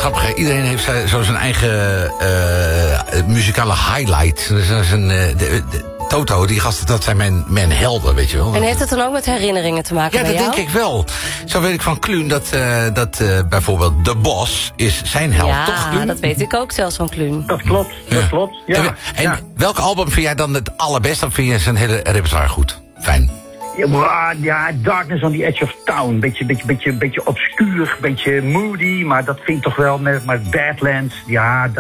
grappig, hè? Iedereen heeft zo zijn eigen muzikale highlight. Dus dat is Toto, die gasten, dat zijn mijn helden, weet je wel. En heeft het dan ook met herinneringen te maken bij jou? Ja, dat denk ik wel. Zo weet ik van Kluun dat bijvoorbeeld The Boss is zijn held, toch, Kluun? Ja, dat weet ik ook zelfs van Kluun. Dat klopt, dat klopt. Ja. En welk album vind jij dan het allerbest? Dan vind je zijn hele repertoire goed. Fijn. Ja, Darkness on the Edge of Town. Beetje obscuur, beetje moody, maar dat vind ik toch wel met Badlands. Ja,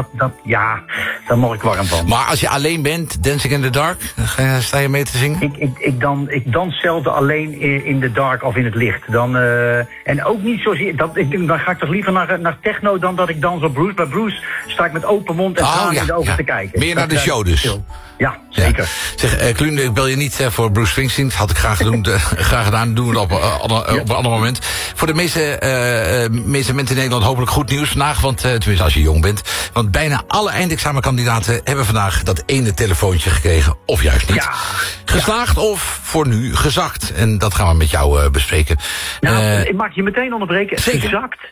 daar word ik warm van. Maar als je alleen bent, Dancing in the Dark, sta je mee te zingen? Ik dans zelden alleen in the dark of in het licht. En ook niet zozeer, dan ga ik toch liever naar techno dan dat ik dans op Bruce. Bij Bruce sta ik met open mond en tranen in de ogen te kijken. Meer naar de show dus. Ja, zeker. Ja. Zeg, Kluun, ik bel je niet voor Bruce Springsteen. Dat had ik graag gedaan. Doen we het op een ander moment. Voor de meeste mensen in Nederland hopelijk goed nieuws vandaag. Want tenminste als je jong bent. Want bijna alle eindexamenkandidaten hebben vandaag dat ene telefoontje gekregen. Of juist niet. Ja. Geslaagd of voor nu gezakt. En dat gaan we met jou bespreken. Ik mag je meteen onderbreken. Zeker. Gezakt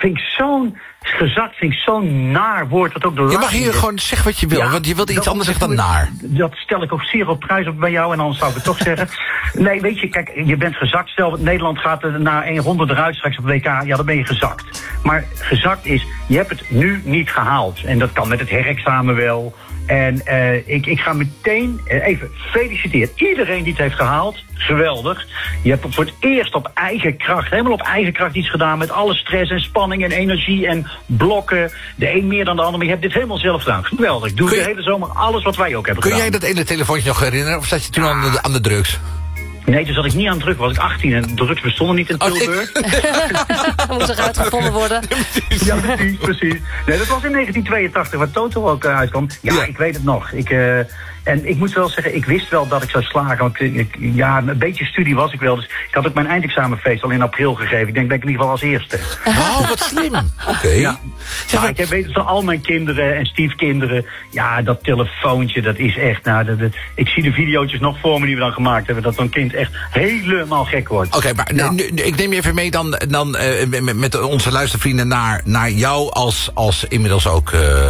vind ik zo'n naar woord. Wat ook je mag hier gewoon zeggen wat je wil, want je wilt iets anders zeggen dan naar. Dat stel ik ook zeer op prijs op bij jou en anders zou ik het toch zeggen. Nee, weet je, kijk, je bent gezakt. Stel, Nederland gaat na 1 ronde eruit straks op WK, ja, dan ben je gezakt. Maar gezakt is, je hebt het nu niet gehaald. En dat kan met het herexamen wel. En ik ga meteen even feliciteren. Iedereen die het heeft gehaald, geweldig. Je hebt voor het eerst op eigen kracht, helemaal op eigen kracht iets gedaan. Met alle stress en spanning en energie en blokken. De een meer dan de ander. Maar je hebt dit helemaal zelf gedaan. Geweldig. Ik doe de hele zomer alles wat wij ook hebben gedaan. Kun jij dat ene telefoontje nog herinneren? Of zat je toen aan de drugs? Nee, toen zat ik niet aan druk. Was ik 18 en drugs bestonden niet in Tilburg. Moest er uitgevonden worden. Ja, precies. Nee, dat was in 1982, waar Toto ook uitkwam. Ja, ik weet het nog. En ik moet wel zeggen, ik wist wel dat ik zou slagen. Want een beetje studie was ik wel. Dus ik had ook mijn eindexamenfeest al in april gegeven. Ik denk, ben ik in ieder geval als eerste. Oh, wat slim. Oké. Ja. Maar ik weet van al mijn kinderen en stiefkinderen. Ja, dat telefoontje, dat is echt... ik zie de video's nog voor me die we dan gemaakt hebben. Dat zo'n kind echt helemaal gek wordt. Oké, maar nu, ik neem je even mee dan met onze luistervrienden naar jou als inmiddels ook...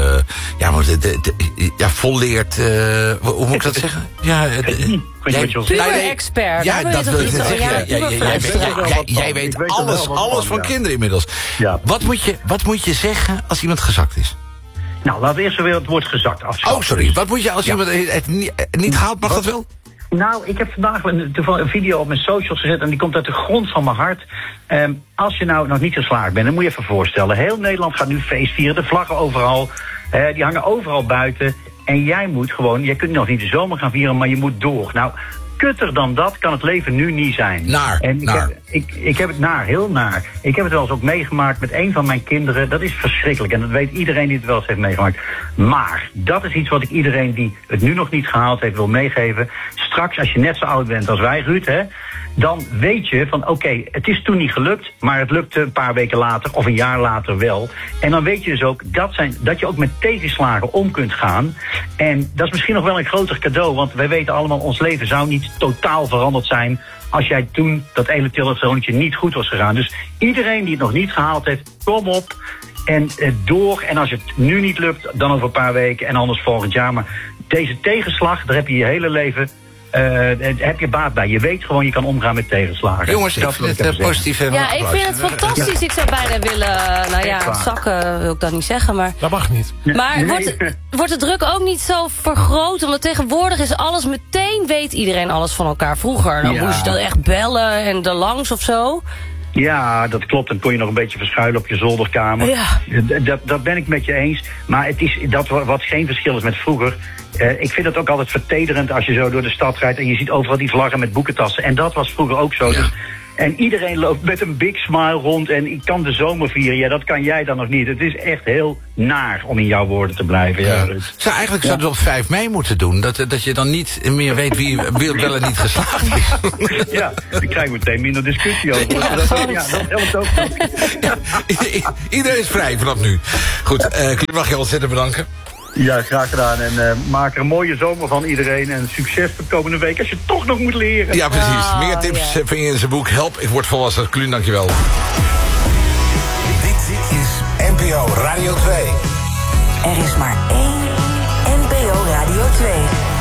volleerd... hoe moet ik dat zeggen? Ja, expert. Ja, dat wil ik zeggen. Jij weet alles van kinderen inmiddels. Ja. Wat moet je zeggen als iemand gezakt is? Nou, laten we eerst weer het woord gezakt afschaffen. Oh, sorry. Wat moet je als iemand het niet haalt? Mag dat wel? Nou, ik heb vandaag een video op mijn socials gezet en die komt uit de grond van mijn hart. Als je nou nog niet geslaagd bent, dan moet je even voorstellen. Heel Nederland gaat nu feest vieren, de vlaggen overal. Die hangen overal buiten. En jij moet gewoon, jij kunt nog niet de zomer gaan vieren, maar je moet door. Nou, kutter dan dat kan het leven nu niet zijn. Ik heb het heel naar. Ik heb het wel eens ook meegemaakt met een van mijn kinderen. Dat is verschrikkelijk en dat weet iedereen die het wel eens heeft meegemaakt. Maar dat is iets wat ik iedereen die het nu nog niet gehaald heeft wil meegeven. Straks, als je net zo oud bent als wij, Ruud, dan weet je van oké, het is toen niet gelukt, maar het lukte een paar weken later of een jaar later wel. En dan weet je dus ook dat je ook met tegenslagen om kunt gaan. En dat is misschien nog wel een groter cadeau, want wij weten allemaal, ons leven zou niet totaal veranderd zijn als jij toen dat ene telefoontje niet goed was gegaan. Dus iedereen die het nog niet gehaald heeft, kom op en door. En als het nu niet lukt, dan over een paar weken en anders volgend jaar. Maar deze tegenslag, daar heb je je hele leven... heb je baat bij. Je weet gewoon, je kan omgaan met tegenslagen. Jongens, ik vind het positief. Ja, ik vind het fantastisch. Ik zou bijna willen, zakken wil ik dat niet zeggen, maar... Dat mag niet. Maar wordt de druk ook niet zo vergroot? Omdat tegenwoordig is alles meteen, weet iedereen alles van elkaar. Vroeger, dan moest je dan echt bellen en er langs of zo. Ja, dat klopt. Dan kon je nog een beetje verschuilen op je zolderkamer. Ja. Dat ben ik met je eens. Maar het is dat wat geen verschil is met vroeger. Ik vind het ook altijd vertederend als je zo door de stad rijdt en je ziet overal die vlaggen met boekentassen. En dat was vroeger ook zo. Ja. Dus, en iedereen loopt met een big smile rond en ik kan de zomer vieren. Ja, dat kan jij dan nog niet. Het is echt heel naar om in jouw woorden te blijven. Ja. Eigenlijk zou het op 5 mei moeten doen. Dat je dan niet meer weet wie wel en niet geslaagd is. Ja, dan krijg je meteen minder discussie over. Dat helpt ook. Iedereen is vrij vanaf nu. Goed, Kluun, mag je ontzettend bedanken. Ja, graag gedaan. En maak er een mooie zomer van iedereen. En succes de komende week als je toch nog moet leren. Ja, precies. Meer tips vind je in zijn boek Help, ik word volwassen. Kluun, dankjewel. Dit is NPO Radio 2. Er is maar één NPO Radio 2.